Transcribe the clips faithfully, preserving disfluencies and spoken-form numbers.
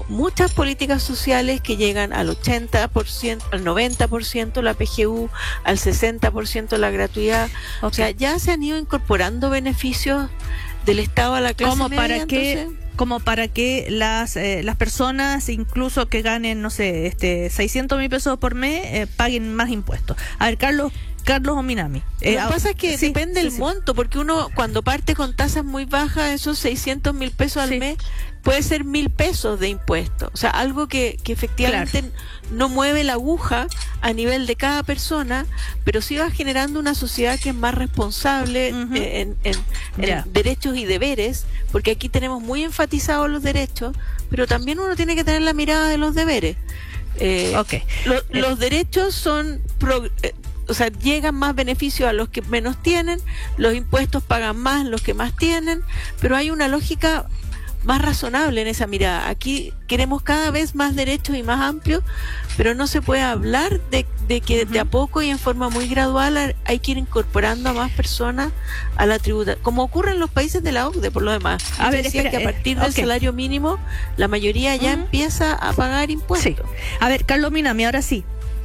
muchas políticas sociales que llegan al ochenta por ciento, al noventa por ciento la P G U, al sesenta por ciento la gratuidad. Okay. O sea, ya se han ido incorporando beneficios del Estado a la clase ¿Cómo media, para que entonces, como para que las eh, las personas, incluso que ganen, no sé, este seiscientos mil pesos por mes, eh, paguen más impuestos? A ver, Carlos Carlos Ominami. Eh, Lo que pasa es que sí, depende sí, del sí. monto, porque uno cuando parte con tasas muy bajas, esos seiscientos mil pesos al sí. mes, puede ser mil pesos de impuestos. O sea, algo que, que efectivamente claro. no mueve la aguja a nivel de cada persona, pero sí va generando una sociedad que es más responsable uh-huh. en, en, en yeah. derechos y deberes, porque aquí tenemos muy enfatizados los derechos, pero también uno tiene que tener la mirada de los deberes. Eh, okay. lo, eh. Los derechos son... Pro, eh, o sea, llegan más beneficios a los que menos tienen, los impuestos pagan más los que más tienen, pero hay una lógica más razonable en esa mirada. Aquí queremos cada vez más derechos y más amplios, pero no se puede hablar de, de que uh-huh. de a poco y en forma muy gradual hay que ir incorporando a más personas a la tributa, como ocurre en los países de la O C D E, por lo demás. A Yo ver, decía espera, que a partir eh, del okay. salario mínimo, la mayoría ya uh-huh. empieza a pagar impuestos. Sí. A ver, Carlos Minami, ahora sí.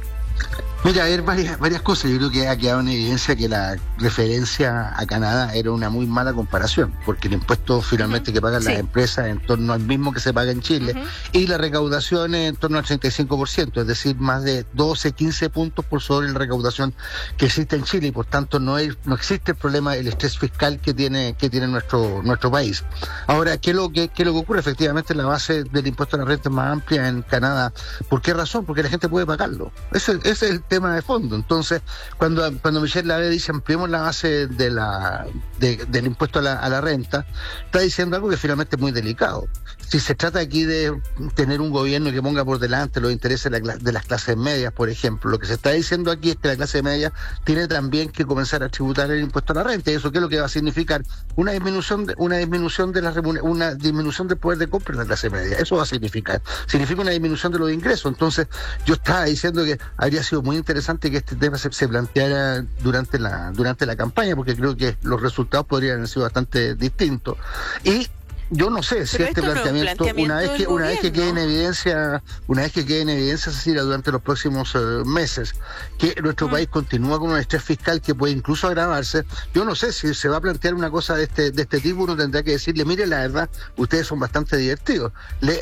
Mira, hay varias, varias cosas. Yo creo que ha quedado en evidencia que la referencia a Canadá era una muy mala comparación, porque el impuesto finalmente uh-huh. que pagan sí. las empresas en torno al mismo que se paga en Chile, uh-huh. y la recaudación es en torno al treinta y cinco por ciento, es decir, más de doce, quince puntos por sobre la recaudación que existe en Chile, y por tanto no hay, no existe el problema del estrés fiscal que tiene que tiene nuestro nuestro país. Ahora, ¿qué es lo que, qué es lo que ocurre? Efectivamente, la base del impuesto a la renta es más amplia en Canadá. ¿Por qué razón? Porque la gente puede pagarlo. Ese, ese es el tema de fondo. Entonces, cuando cuando Michelle Lavé dice ampliemos la base de la de, del impuesto a la, a la renta, está diciendo algo que finalmente es muy delicado. Si se trata aquí de tener un gobierno que ponga por delante los intereses de, la, de las clases medias, por ejemplo, lo que se está diciendo aquí es que la clase media tiene también que comenzar a tributar el impuesto a la renta. ¿Y eso qué es lo que va a significar? Una disminución de, una disminución de la una disminución del poder de compra de la clase media. Eso va a significar. Significa una disminución de los ingresos. Entonces, yo estaba diciendo que habría sido muy interesante que este tema se, se planteara durante la durante la campaña, porque creo que los resultados podrían haber sido bastante distintos. Y yo no sé si este planteamiento, no planteamiento, una vez que una vez que quede en evidencia, una vez que quede en evidencia, Cecilia, durante los próximos uh, meses, que nuestro mm. país continúa con un estrés fiscal que puede incluso agravarse, yo no sé si se va a plantear una cosa de este de este tipo. Uno tendrá que decirle, mire, la verdad, ustedes son bastante divertidos. Le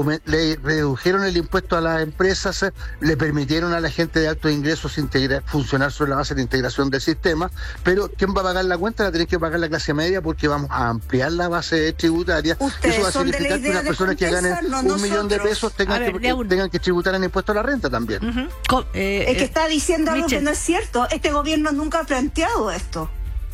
le redujeron el impuesto a las empresas, le permitieron a la gente de altos ingresos integrar, funcionar sobre la base de integración del sistema, pero ¿quién va a pagar la cuenta? La tiene que pagar la clase media, porque vamos a ampliar la base tributaria. Ustedes Eso va a significar que unas personas que ganen no un nosotros. millón de pesos tengan, ver, que, un... tengan que tributar en impuesto a la renta también. Uh-huh. Co- eh, es que está diciendo algo Michelle. que no es cierto. Este gobierno nunca ha planteado esto.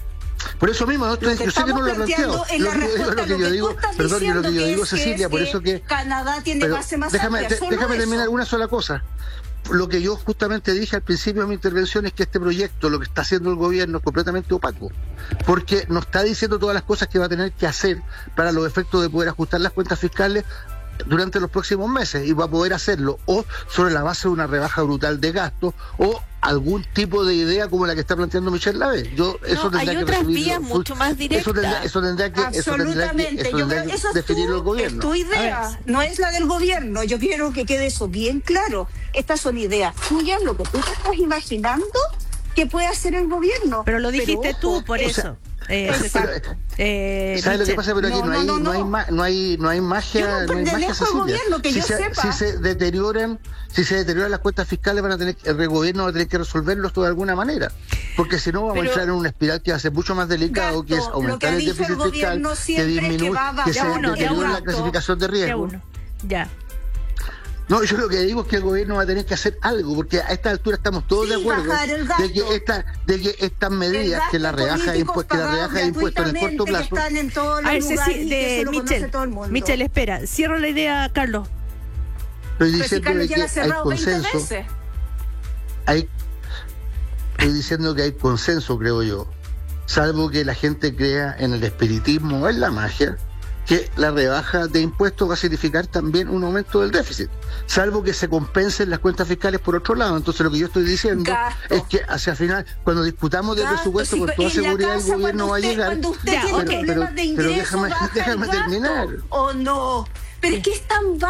Por eso mismo, ¿no? Yo sé que no lo ha planteado. Lo, lo, lo que yo digo, perdón, lo que yo digo, Cecilia, por eso que Canadá tiene base más déjame, amplia. De, déjame terminar una sola cosa. Lo que yo justamente dije al principio de mi intervención es que este proyecto, lo que está haciendo el gobierno, es completamente opaco, porque nos está diciendo todas las cosas que va a tener que hacer para los efectos de poder ajustar las cuentas fiscales durante los próximos meses, y va a poder hacerlo o sobre la base de una rebaja brutal de gastos o algún tipo de idea como la que está planteando Michelle Lavé. Yo eso no, tendría hay que otras vías mucho más directas. Eso tendrá, eso tendrá que eso tendrá que, eso tendrá que eso definirlo el gobierno. Es tu idea, no es la del gobierno. Yo quiero que quede eso bien claro. Estas son ideas tuyas, lo que tú te estás imaginando que puede hacer el gobierno. Pero lo dijiste pero, tú, por eso. Sea, Eh, pero, eh, ¿sabes lo que pasa? Pero aquí no, no, hay, no, no, no. no hay, no hay magia, no, no hay magia, gobierno, que si yo se, sepa. si se deterioran, si se deterioran las cuentas fiscales, van a tener, el gobierno va a tener que resolverlos de alguna manera, porque si no vamos pero, a entrar en una espiral que va a ser mucho más delicado, Gato, que es aumentar el déficit el fiscal, que disminuye, que, que se deteriore la clasificación de riesgo. Ya. Uno. ya. No, yo lo que digo es que el gobierno va a tener que hacer algo, porque a esta altura estamos todos sí, de acuerdo de que esta, de que estas medidas, que la rebaja de impuestos, que la rebaja de impuestos en el corto plazo. A ver, sí, de Michelle, Michelle, espera, cierro la idea, Carlos. Estoy diciendo si que hay consenso. Hay, estoy diciendo que hay consenso, creo yo, salvo que la gente crea en el espiritismo o en la magia, que la rebaja de impuestos va a significar también un aumento del déficit, salvo que se compensen las cuentas fiscales por otro lado. Entonces lo que yo estoy diciendo Gasto. es que hacia el final, cuando discutamos del presupuesto, si con toda seguridad el gobierno va a llegar, usted pero, tiene pero, de pero déjame, déjame terminar. ¿O no? Pero es que es tan